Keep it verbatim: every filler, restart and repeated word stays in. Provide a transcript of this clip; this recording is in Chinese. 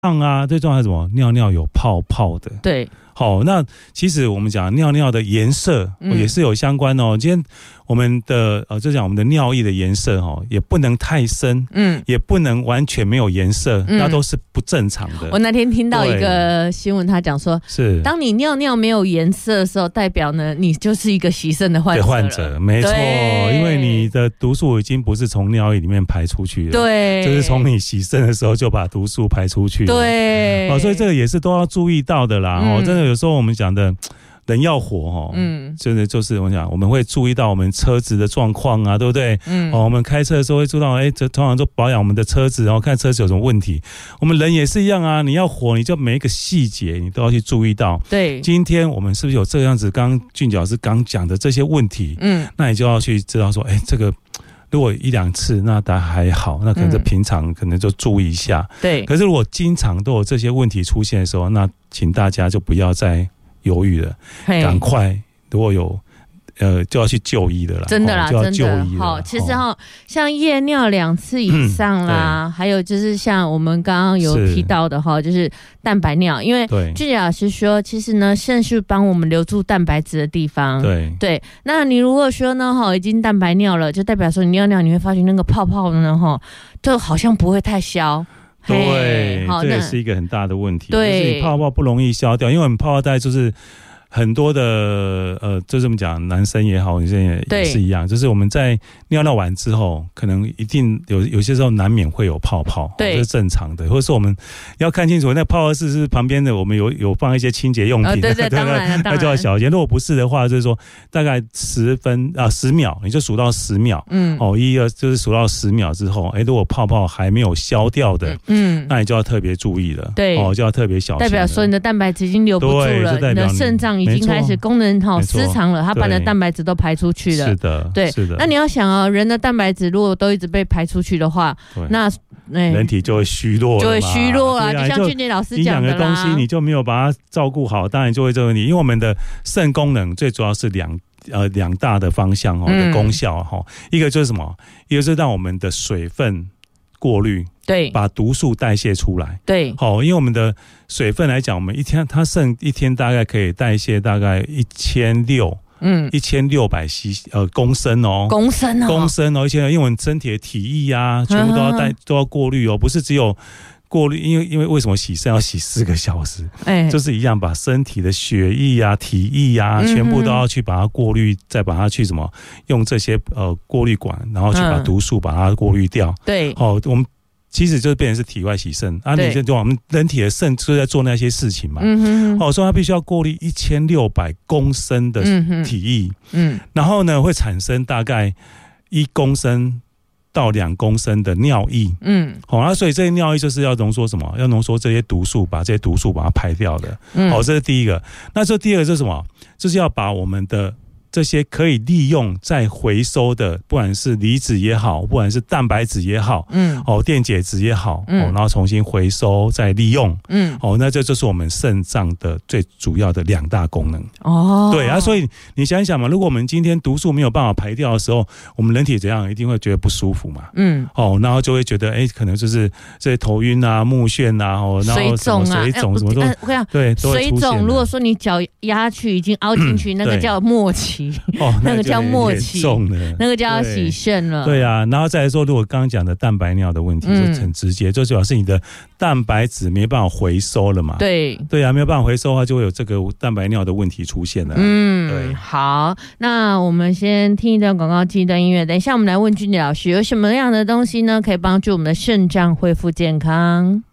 啊，最重要是什么？尿尿有泡泡的。 对。 好，那其实我们讲尿尿的颜色、嗯、也是有相关哦。今天我们的呃，就讲我们的尿液的颜色哈，也不能太深，嗯，也不能完全没有颜色，嗯、那都是不正常的。 我那天听到一个新闻，他讲说，是当你尿尿没有颜色的时候，代表呢你就是一个洗肾的患者了。 患者，没错，因为你的毒素已经不是从尿液里面排出去了， 对， 就是从你洗肾的时候就把毒素排出去了， 对， 哦，所以这个也是都要注意到的啦。嗯、哦，真的有时候我们讲的。人要活哦，嗯，真的就是我讲，我们会注意到我们车子的状况啊，对不对？嗯，哦，我们开车的时候会注意到，哎，这通常都保养我们的车子，然后看车子有什么问题。我们人也是一样啊，你要活，你就每一个细节你都要去注意到。 对， 今天我们是不是有这样子？刚刚俊杰老师刚讲的这些问题，嗯，那你就要去知道说，哎，这个如果一两次，那当然还好，那可能就平常可能就注意一下。 对， 可是如果经常都有这些问题出现的时候，那请大家就不要再犹豫了，赶快如果有呃就要去就医的啦， 真的啦， 就要就医了。 好，其实哈、哦，像夜尿两次以上啦、嗯，还有就是像我们刚刚有提到的哈，就是蛋白尿，因为俊杰老师说，其实呢，肾是帮我们留住蛋白质的地方。 对对，那你如果说呢哈，已经蛋白尿了，就代表说你尿尿你会发觉那个泡泡呢哈，就好像不会太消。 对，这也是一个很大的问题。 对， 就是你泡泡不容易消掉，因为我们泡泡袋就是很多的呃，就这么讲，男生也好，女生也也是一样，就是我们在尿尿完之后，可能一定有有些时候难免会有泡泡，对，这是正常的。或者是我们要看清楚那泡泡室是旁边的，我们有有放一些清洁用品，呃、 对对，当然那就要小心。如果不是的话，就是说大概十分啊十秒，你就数到十秒，嗯，哦，一二就是数到十秒之后，哎，如果泡泡还没有消掉的，嗯，那你就要特别注意了， 对， 哦，就要特别小心， 代表说你的蛋白质已经留不住了，你的肾脏已经开始功能哈失常了，它把你的蛋白质都排出去了。 是的， 对， 是的。 那你要想哦，人的蛋白质如果都一直被排出去的话，那、 欸、人体就会虚弱了， 就会虚弱了。 啊、 就像俊杰老师讲的啦， 营养的东西你就没有把它照顾好，当然就会这个问题。因为我们的肾功能最主要是两呃两大的方向哦的功效哈、嗯，一个就是什么？一个是让我们的水分过滤。 对， 把毒素代谢出来。 对， 好，因为我们的水分来讲，我们一天它肾一天大概可以代谢大概一千六，嗯，一千六百 c 呃公升哦， 公升哦， 公升哦，而且因为我们身体的体液啊，全部都要带都要过滤哦，不是只有过滤，因为因为为什么洗肾要洗四个小时？哎，就是一样，把身体的血液啊、体液啊，全部都要去把它过滤，再把它去什么用这些呃过滤管，然后去把毒素把它过滤掉。 对， 好，我们。其实就变成是体外洗肾啊，你就我们人体的肾就在做那些事情嘛。嗯哼，哦，所以它必须要过滤一千六百公升的体液，嗯，然后呢会产生大概一公升到两公升的尿液，嗯，好、哦，那所以这些尿液就是要浓缩什么？要浓缩这些毒素，把这些毒素把它排掉的。嗯，好、哦，这是第一个。那这第二个是什么？就是要把我们的这些可以利用再回收的，不管是离子也好，不管是蛋白质也好，嗯，哦，电解质也好，嗯，哦，然后重新回收再利用，嗯，哦，那这就是我们肾脏的最主要的两大功能。哦，对啊，所以你想一想嘛，如果我们今天毒素没有办法排掉的时候，我们人体怎样一定会觉得不舒服嘛，嗯，哦，然后就会觉得，哎，可能就是这些头晕啊、目眩啊，哦，然后什么水肿什么都， 呃、对，水肿。如果说你脚压去已经凹进去，嗯、那个叫末期。哦，那个叫末期，那个叫洗肾了。 对啊，然后再来说，如果刚刚讲的蛋白尿的问题，就很直接，就主要是你的蛋白质没办法回收了嘛。对，对啊，没有办法回收的话，就会有这个蛋白尿的问题出现了。嗯，对。 好，那我们先听一段广告，听一段音乐。等一下，我们来问俊杰老师，有什么样的东西呢，可以帮助我们的肾脏恢复健康？